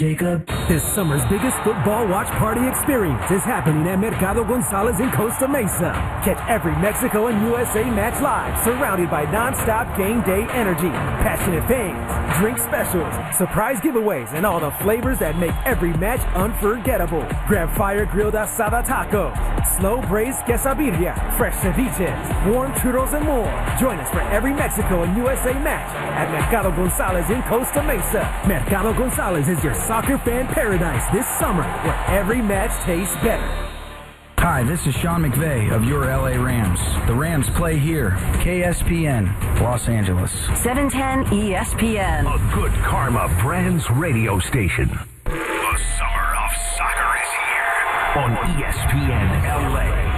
Jacob. This summer's biggest football watch party experience is happening at Mercado Gonzalez in Costa Mesa. Catch every Mexico and USA match live, surrounded by non-stop game day energy, passionate fans, drink specials, surprise giveaways, and all the flavors that make every match unforgettable. Grab fire-grilled asada tacos, slow-braised quesadilla, fresh ceviches, warm churros, and more. Join us for every Mexico and USA match at Mercado Gonzalez in Costa Mesa. Mercado Gonzalez is your soccer fan paradise this summer, where every match tastes better. Hi, this is Sean McVay of your LA Rams. The Rams play here. KSPN, Los Angeles. 710 ESPN. A good karma Brands radio station. The summer of soccer is here on ESPN LA.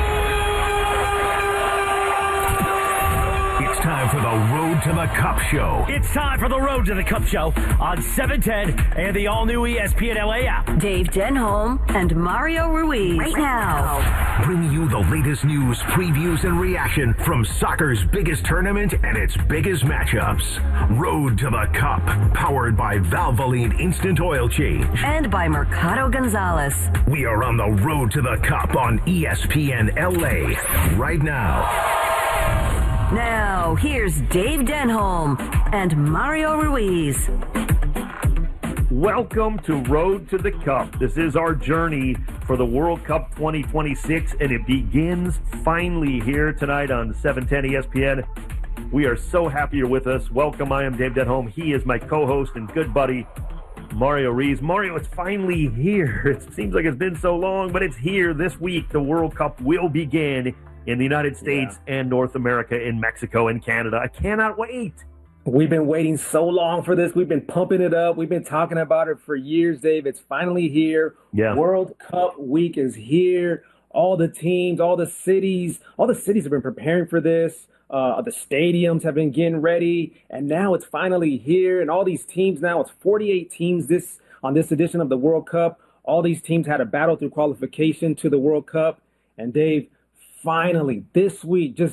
It's time for the Road to the Cup show. It's time for the Road to the Cup show on 710 and the all-new ESPN LA app. Dave Denholm and Mario Ruiz. Right now. Bringing you the latest news, previews, and reaction from soccer's biggest tournament and its biggest matchups. Road to the Cup, powered by Valvoline Instant Oil Change. And by Mercado Gonzalez. We are on the Road to the Cup on ESPN LA right now. Now, here's Dave Denholm and Mario Ruiz. Welcome to Road to the Cup. This is our journey for the World Cup 2026, and it begins finally here tonight on 710 ESPN. We are so happy you're with us. Welcome. I am Dave Denholm. He is my co-host and good buddy, Mario Ruiz. Mario, it's finally here. It seems like it's been so long, but it's here this week. The World Cup will begin in the United States and North America, in Mexico and Canada. I cannot wait. We've been waiting so long for this. We've been pumping it up. We've been talking about it for years, Dave. It's finally here. Yeah. World Cup week is here. All the teams, all the cities have been preparing for this. The stadiums have been getting ready, and now it's finally here. And all these teams now, it's 48 teams on this edition of the World Cup. All these teams had a battle through qualification to the World Cup. And Dave, finally, this week, just